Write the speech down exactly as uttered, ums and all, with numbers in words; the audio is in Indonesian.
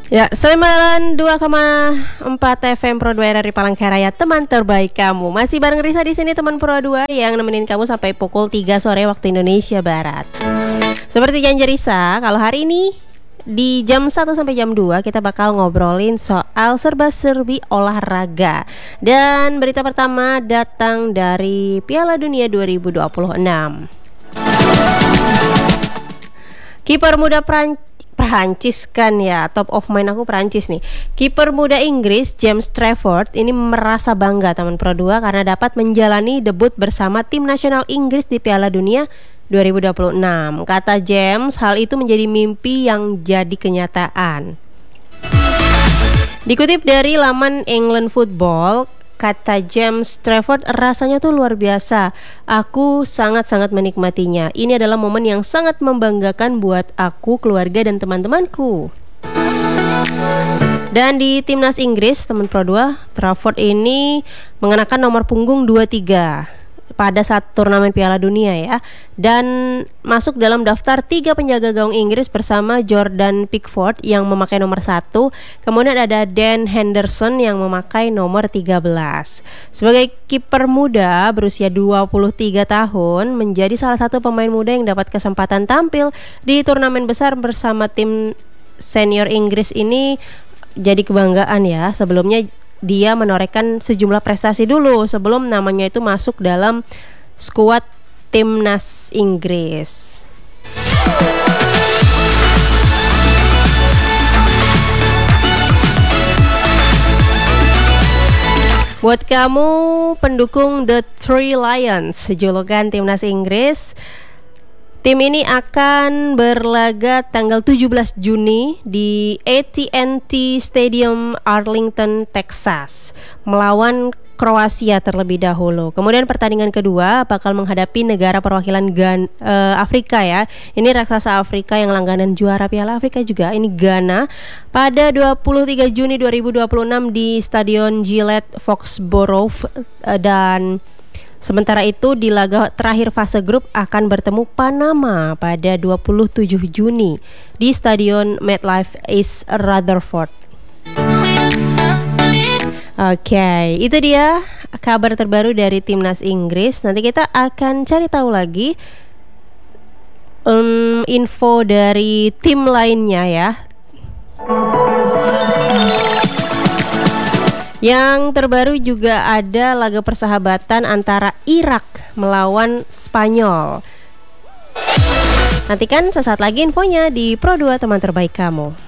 Ya, sembilan puluh dua koma empat F M Pro dua R R I Palangkaraya, teman terbaik kamu. Masih bareng Risa di sini, teman Pro dua yang nemenin kamu sampai pukul tiga sore waktu Indonesia Barat. Seperti janji Risa, kalau hari ini di jam satu sampai jam dua kita bakal ngobrolin soal serba-serbi olahraga. Dan berita pertama datang dari Piala Dunia dua ribu dua puluh enam. Kiper muda Prancis Perancis kan ya, top of mind aku Perancis nih. Kiper muda Inggris James Trafford ini merasa bangga teman Pro dua karena dapat menjalani debut bersama tim nasional Inggris di Piala Dunia dua ribu dua puluh enam. Kata James, hal itu menjadi mimpi yang jadi kenyataan. Dikutip dari laman England Football, kata James Trafford, rasanya tuh luar biasa. Aku sangat-sangat menikmatinya. Ini adalah momen yang sangat membanggakan buat aku, keluarga, dan teman-temanku. Dan di timnas Inggris, teman Pro dua, Trafford ini mengenakan nomor punggung dua puluh tiga pada saat turnamen Piala Dunia ya, dan masuk dalam daftar tiga penjaga gawang Inggris bersama Jordan Pickford yang memakai nomor satu. Kemudian ada Dan Henderson yang memakai nomor tiga belas. Sebagai kiper muda berusia dua puluh tiga tahun, menjadi salah satu pemain muda yang dapat kesempatan tampil di turnamen besar bersama tim senior Inggris ini jadi kebanggaan ya. Sebelumnya dia menorehkan sejumlah prestasi dulu sebelum namanya itu masuk dalam skuad timnas Inggris. Buat kamu pendukung The Three Lions, julukan timnas Inggris, tim ini akan berlaga tanggal tujuh belas Juni di A T and T Stadium Arlington, Texas, melawan Kroasia terlebih dahulu. Kemudian pertandingan kedua bakal menghadapi negara perwakilan Gan, uh, Afrika ya. Ini raksasa Afrika yang langganan juara Piala Afrika juga. Ini Ghana pada dua puluh tiga Juni dua ribu dua puluh enam di Stadion Gillette Foxborough, uh, dan sementara itu di laga terakhir fase grup akan bertemu Panama pada dua puluh tujuh Juni di Stadion MetLife East Rutherford. Oke, okay, itu dia kabar terbaru dari timnas Inggris. Nanti kita akan cari tahu lagi um, info dari tim lainnya ya. Yang terbaru juga ada laga persahabatan antara Irak melawan Spanyol. Nantikan sesaat lagi infonya di Pro dua, teman terbaik kamu.